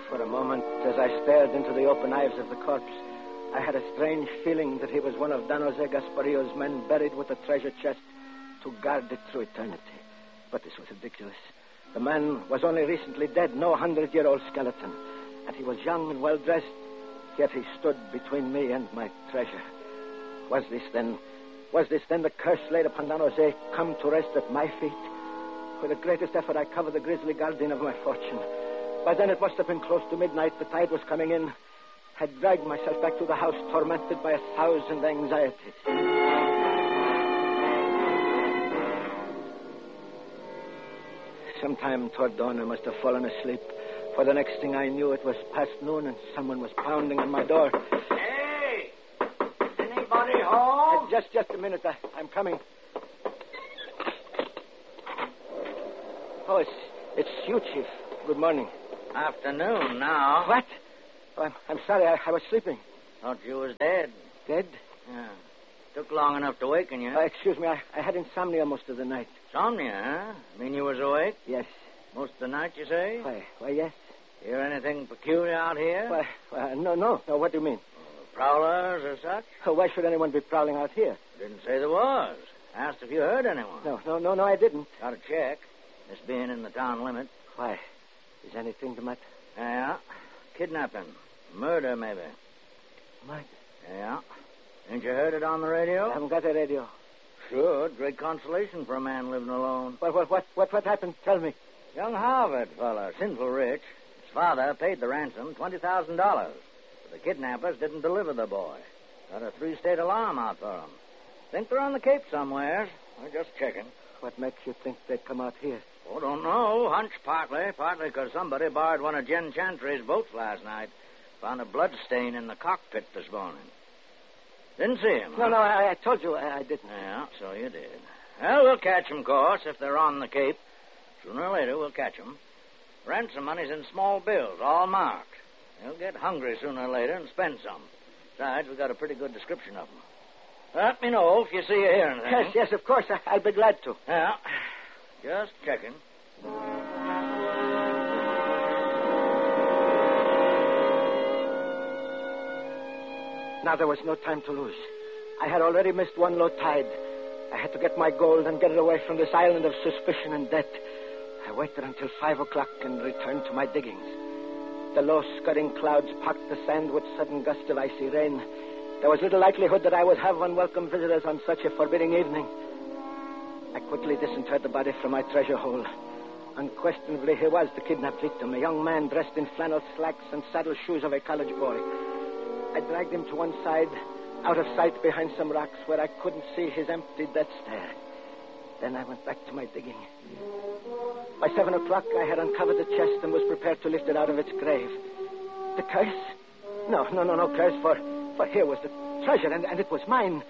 For a moment, as I stared into the open eyes of the corpse, I had a strange feeling that he was one of Don Jose Gasparillo's men buried with a treasure chest to guard it through eternity. But this was ridiculous. The man was only recently dead, no 100-year-old skeleton. And he was young and well-dressed, yet he stood between me and my treasure. Was this then the curse laid upon Don Jose, come to rest at my feet? With the greatest effort, I covered the grisly guardian of my fortune. By then, it must have been close to midnight. The tide was coming in. I dragged myself back to the house, tormented by 1,000 anxieties. Sometime toward dawn, I must have fallen asleep. For the next thing I knew, it was past noon, and someone was pounding on my door. Hey! Anybody home? Just a minute. I'm coming. Oh, it's you, Chief. Good morning. Afternoon now. What? Oh, I'm sorry. I was sleeping. Thought you was dead. Dead? Yeah. Took long enough to waken you. Excuse me. I had insomnia most of the night. Insomnia, huh? Mean you was awake? Yes. Most of the night, you say? Why, yes. Hear anything peculiar out here? No. What do you mean? Prowlers or such? Why should anyone be prowling out here? Didn't say there was. Asked if you heard anyone. No, I didn't. Got to check. This being in the town limit. Why? Is anything the matter? Yeah. Kidnapping. Murder, maybe. Murder? Yeah. Ain't you heard it on the radio? I haven't got a radio. Sure. Great consolation for a man living alone. What happened? Tell me. Young Harvard fella, sinful rich. His father paid the ransom, $20,000. But the kidnappers didn't deliver the boy. Got a 3-state alarm out for him. Think they're on the Cape somewhere. We're just checking. What makes you think they'd come out here? Oh, don't know. Hunch partly because somebody borrowed one of Jen Chantry's boats last night. Found a blood stain in the cockpit this morning. Didn't see him. No, I told you I didn't. Yeah, so you did. Well, we'll catch them, of course, if they're on the Cape. Sooner or later, we'll catch them. Ransom money's in small bills, all marked. They'll get hungry sooner or later and spend some. Besides, we've got a pretty good description of them. Let me know if you see or hear anything. Yes, of course. I'll be glad to. Yeah, just checking. Now there was no time to lose. I had already missed one low tide. I had to get my gold and get it away from this island of suspicion and debt. I waited until 5 o'clock and returned to my diggings. The low, scudding clouds packed the sand with sudden gusts of icy rain. There was little likelihood that I would have unwelcome visitors on such a forbidding evening. I quickly disinterred the body from my treasure hole. Unquestionably, he was the kidnapped victim, a young man dressed in flannel slacks and saddle shoes of a college boy. I dragged him to one side, out of sight behind some rocks where I couldn't see his empty death stare. Then I went back to my digging. By 7 o'clock, I had uncovered the chest and was prepared to lift it out of its grave. The curse? No curse, for here was the treasure, and it was mine.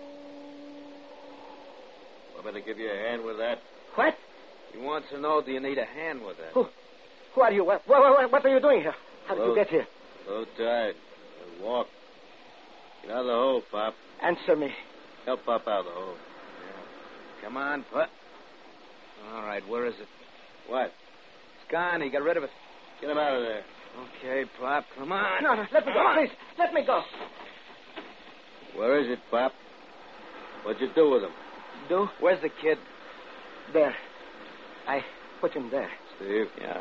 Want me to give you a hand with that? What? He wants to know, do you need a hand with that? Who are you? What are you doing here? How did you get here? Low tide. Walk. Get out of the hole, Pop. Answer me. Help Pop out of the hole. Yeah. Come on, Pop. All right, where is it? What? It's gone. He got rid of it. Get him out of there. Okay, Pop, come on. No, let me go, please. Let me go. Where is it, Pop? What'd you do with him? Do? Where's the kid? There. I put him there. Steve? Yeah.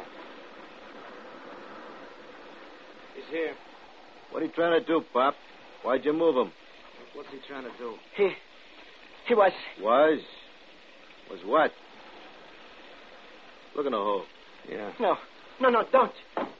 He's here. What are you trying to do, Pop? Why'd you move him? What's he trying to do? He was... Was? Was what? Look in the hole. Yeah. No, don't.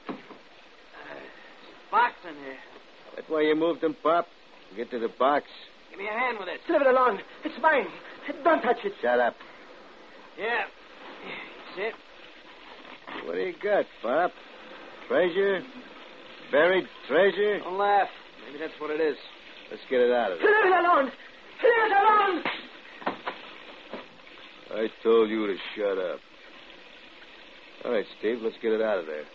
Box in here. That's why you moved him, Pop? Get to the box. Give me a hand with it. Leave it alone. It's mine. Don't touch it. Shut up. Yeah. That's it. What do you got, Pop? Treasure? Buried treasure? Don't laugh. Maybe that's what it is. Let's get it out of there. Leave it alone. Leave it alone. I told you to shut up. All right, Steve, let's get it out of there.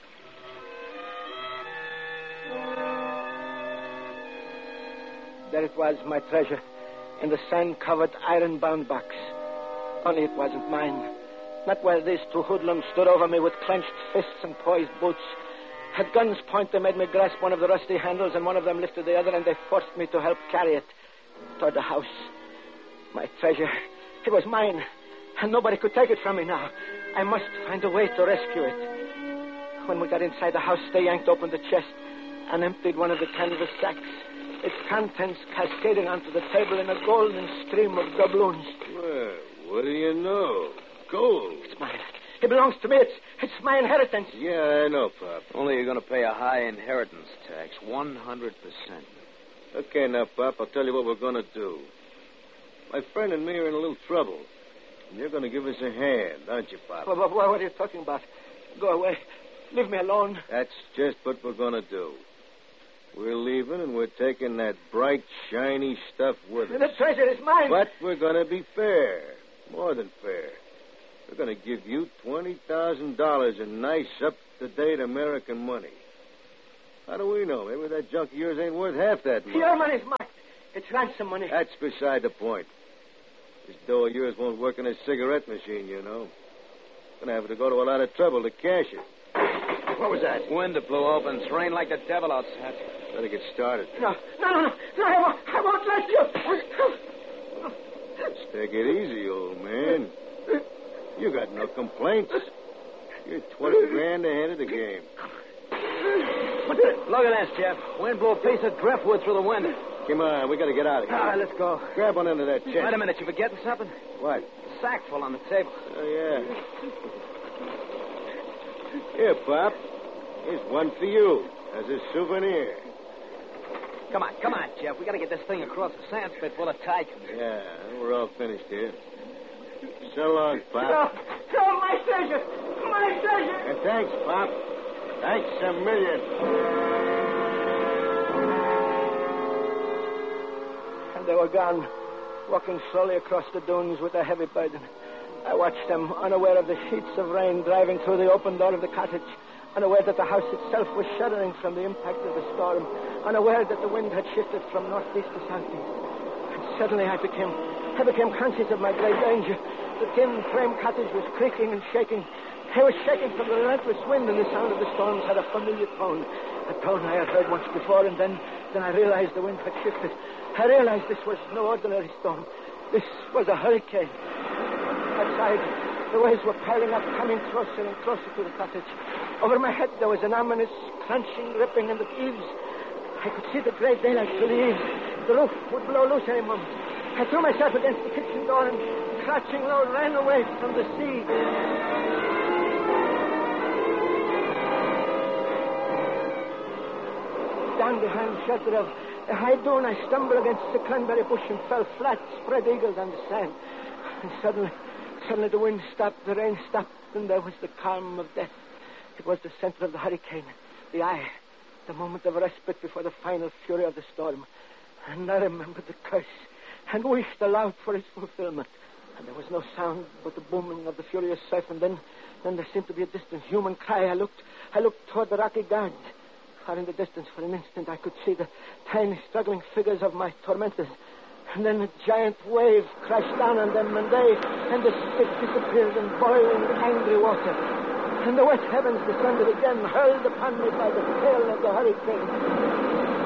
There it was, my treasure, in the sand-covered, iron-bound box. Only it wasn't mine. Not while these two hoodlums stood over me with clenched fists and poised boots. At guns' point, they made me grasp one of the rusty handles, and one of them lifted the other, and they forced me to help carry it toward the house. My treasure. It was mine, and nobody could take it from me now. I must find a way to rescue it. When we got inside the house, they yanked open the chest and emptied one of the canvas sacks, its contents cascading onto the table in a golden stream of doubloons. Well, what do you know? Gold. It's mine. It belongs to me. It's my inheritance. Yeah, I know, Pop. Only you're going to pay a high inheritance tax, 100%. Okay, now, Pop, I'll tell you what we're going to do. My friend and me are in a little trouble. And you're going to give us a hand, aren't you, Pop? What are you talking about? Go away. Leave me alone. That's just what we're going to do. We're leaving, and we're taking that bright, shiny stuff with us. The treasure is mine. But we're going to be fair. More than fair. We're going to give you $20,000 in nice, up-to-date American money. How do we know? Maybe that junk of yours ain't worth half that much. Your money's mine. It's ransom money. That's beside the point. This dough of yours won't work in a cigarette machine, you know. Going to have to go to a lot of trouble to cash it. What was that? Wind that blew open. It's rained like the devil outside. Better get started. No, I won't let you. Let's take it easy, old man. You got no complaints. You're 20 grand ahead of the game. Look at this, Jeff. Wind blew a piece of driftwood through the window. Come on, we got to get out of here. All right, let's go. Grab one end of that chest. Wait a minute, you forgetting something? What? A sack full on the table. Oh, yeah. Here, Pop. Here's one for you as a souvenir. Come on, Jeff. We got to get this thing across the sand spit before the tide comes in. Yeah, we're all finished here. So long, Pop. No, my treasure. My treasure. And thanks, Pop. Thanks a million. And they were gone, walking slowly across the dunes with a heavy burden. I watched them, unaware of the sheets of rain driving through the open door of the cottage, unaware that the house itself was shuddering from the impact of the storm, unaware that the wind had shifted from northeast to southeast. And suddenly I became conscious of my great danger. The tin frame cottage was creaking and shaking. It was shaking from the relentless wind, and the sound of the storms had a familiar tone, a tone I had heard once before, and then I realized the wind had shifted. I realized this was no ordinary storm. This was a hurricane. Outside, the waves were piling up, coming closer and closer to the cottage. Over my head, there was an ominous crunching, ripping in the eaves. I could see the gray daylight through the eaves. The roof would blow loose any moment. I threw myself against the kitchen door and, crouching low, ran away from the sea. Down behind shelter of a high dune, I stumbled against the cranberry bush and fell flat, spread-eagled on the sand. And suddenly the wind stopped, the rain stopped, and there was the calm of death. It was the center of the hurricane, the eye, the moment of respite before the final fury of the storm. And I remembered the curse and wished aloud for its fulfillment. And there was no sound but the booming of the furious surf, and then there seemed to be a distant human cry. I looked toward the rocky guard. Far in the distance, for an instant, I could see the tiny, struggling figures of my tormentors. And then a giant wave crashed down on them, and the spit disappeared in boiling, angry water. And the wet heavens descended again, hurled upon me by the tail of the hurricane.